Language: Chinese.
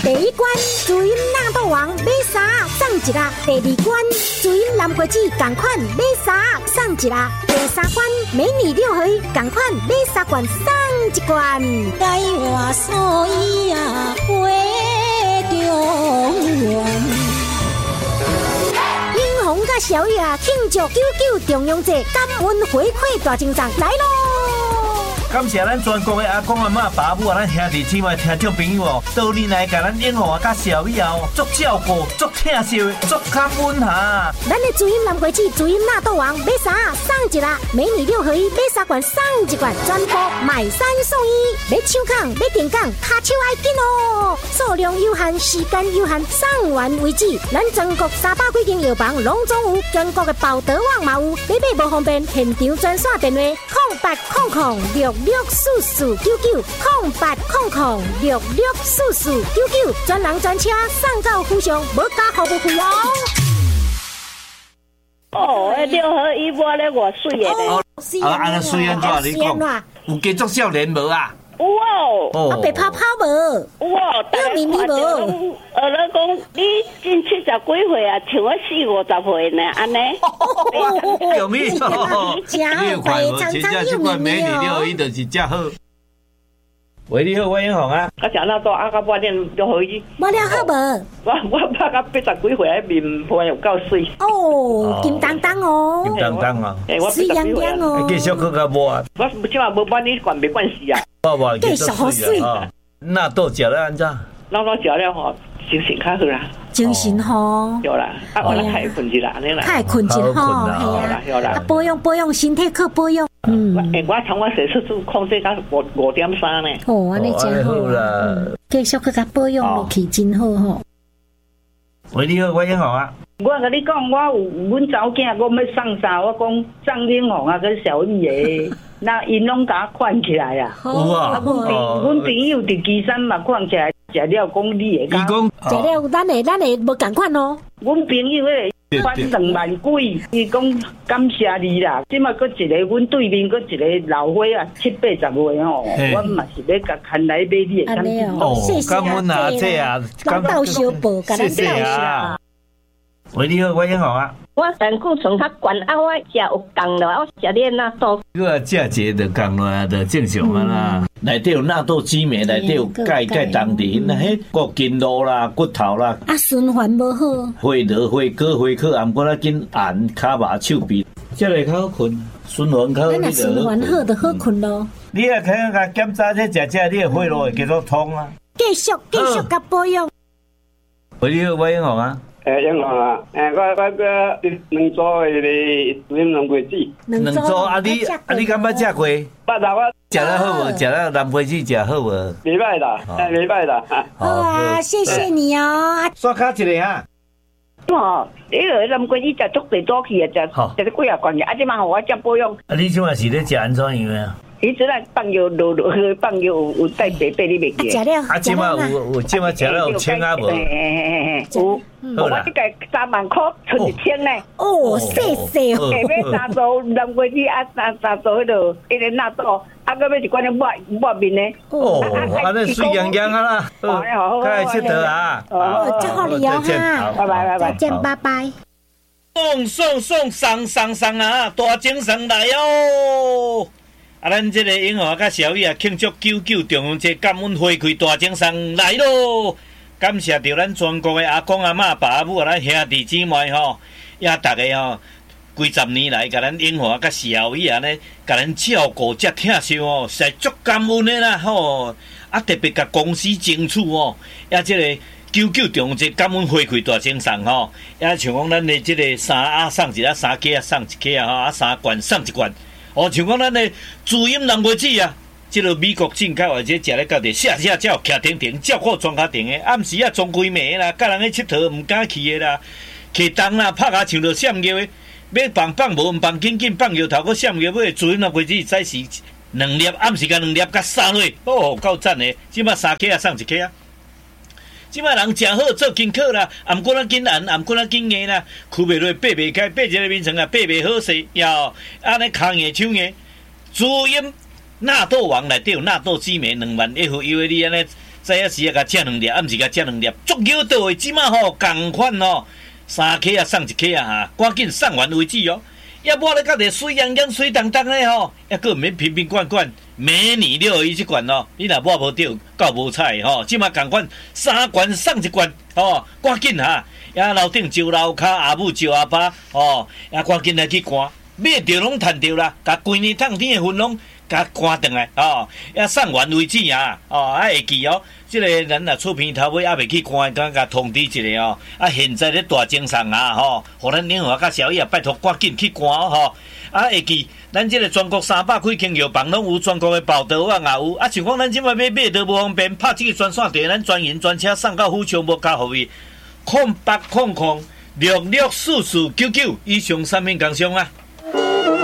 第一关主音纳豆王买啥送一个，第二关主音蓝果子同款买啥送一个，第三关美女六合同款买3罐送1罐。 该我所以啊，会中原。 英红甲小玉啊，庆祝99重阳节感恩回馈大精神来咯！ 感谢咱全国的阿公阿嬷、爸母啊，咱兄弟姊妹、听众朋友哦，多年来甲咱英红啊、甲小玉啊，足照顾、足疼惜、足感恩哈。 咱的主音蓝果子、主音纳豆王买啥送一个，美女六合一买3罐送1罐，全部买3送1。要抢港、要订港，卡手爱紧哦！数量有限，时间有限，送完为止。咱全国300几间药房拢总有，全国的报德网嘛有。你买无方便，现场专线电话0800664499，0800664499，专人专车送到府上，无加服务费哦。 哦，迄六合一mua咧偌水的咧。 安尼水安怎你讲？有家族少年无啊？ 有哦。 啊，白泡泡无？ 有哦。 有面面无？ 咧讲你近70几岁啊，像我40、50岁呢，安尼。 有咩？ 你有快无？真正这款美女六合一就是真好。喂，你好，我英红啊。 我食那多啊，到半年就可以。 无了好无？ 我拍到80几岁，面皮又够水。 哦，金当当哦。 金当当啊。 水亮亮哦。 继续去甲摸啊。 我即马无把你管没关系啊。 继续好水。 那豆食了安怎？ 那食了吼，精神较好啦。 精神好。 有啦，啊，我来困一啦，安尼啦。 太困一吼，系啊。啊，保养身体，靠保养。 我从我洗出去控制到5.3呢。 哦，安尼真好啦。继续去甲保养落去，真好吼。 喂，你好，我英红啊。 我甲你讲，我有阮查某囝，我要送啥？我讲送英红啊，跟小玉的，那因拢甲我款起来啊。 有啊。 阮朋友伫基山嘛款起来，食了讲你会讲。 食了，咱会无共款哦。 阮朋友迄个翻2万几，伊讲感谢你啦。即马搁一个，阮对面搁一个老伙啊，70、80岁吼，我嘛是要甲牵来买你的产品。 哦，感恩啊，这啊， 感恩小报，感恩谢谢啊。喂，你好，我英红啊。 我胆固醇较悬啊，我食有降了，我食咧纳豆。 你话食一个就降落就正常啊啦。内底有纳豆激酶，内底有钙当地，那迄骨筋络啦、骨头啦。 啊，循环无好。 血流、血高、血可，也毋过咱紧按骹麻、手臂，才会较好困。循环较好， 咱若循环好，就好困咯。 你也可以甲检查这食，你的血路会继续通啊。 继续甲保养。 喂，你好，我英红啊。 英红啊，我个两组的主音蓝果子。 两组啊，你敢捌食过？ 捌啦，我食了好无？食了蓝果子食好无？ 袂歹啦，袂歹啦。 好啊，谢谢你哦。 刷卡一个哈。 哦，迄个蓝果子食足侪早起啊，食几啊罐嘅，啊，即嘛互我食保养。 啊，你即马是咧食安怎样啊？ 伊即咱放药落去，放药有带白白你袂记。 食了， 啊，即马有即马食了有清啊无？ 有，我即个3万块存1000呢。 哦，谢谢哦。 下要3组蓝果子啊，3组迄个一个纳豆，啊，搁要一罐抹面呢。 哦，安尼水洋洋啊啦。好，开佚佗啊。 哦，祝福你哦哈。 拜拜拜拜， 再见，拜拜。 送啊！大精神来哦！啊，咱这个英华甲小玉啊，庆祝99重阳节感恩回馈大精神来咯！感谢着咱全国的阿公阿嬷、爸母啊，咱兄弟姊妹吼，也大家吼，几十年来，甲咱英华甲小玉安尼，甲咱照顾遮疼惜哦，实在足感恩的啦吼！啊，特别甲公司争取哦，也这个99重阳节感恩回馈大精神吼，也像讲咱的这个3啊送一啊，3鸡啊送1鸡啊，吼啊3罐送1罐。哦，像讲咱的主音蓝果子啊，即个美国进口或者食咧到底下才有徛停停，照顾装卡停的，暗时啊装规暝啦，甲人去佚佗毋敢去的啦，起冬啦，拍下像着闪药的，要放无毋放，紧放药头，搁闪药尾，主音蓝果子早时2粒，暗时甲2粒甲3粒，哦，够赞的，即摆3鸡啊送1鸡啊。即摆人诚好做功课啦，啊毋过咱紧按，啊毋过咱紧硬啦，开袂落，爬袂开，爬一个面床啊，爬袂好势，哟，安尼骹硬手硬。主音纳豆王内底有纳豆激酶2万 FU 的，你安尼再一时甲食2粒，毋是甲食2粒，足够到位，即马吼共款吼，3克啊送1克啊哈，赶紧送完为止哦。要无咧，甲个水洋洋、水当当咧吼，抑个毋免瓶瓶罐罐，美女621即罐哦。你若摸无着，搞无彩吼，即马共款3罐送1罐哦，赶紧哈，呀楼顶招楼骹，阿母招阿爸哦，呀赶紧来去赶，买着拢趁着啦，甲规年冬天的份拢甲赶转来哦，呀送完为止啊，哦会记哦。即个咱若出片头尾还袂去看，敢甲通知一下哦。现在咧大精神啊，吼，互咱领导甲小叶拜托赶紧去看哦，吼。会记，咱即个全国300开轻药房拢有全国的报道啊，也有。像讲咱即摆买都无方便，拍即个专线电话，咱专营专车送到府上无加服务。0800664499，以上产品工商啊。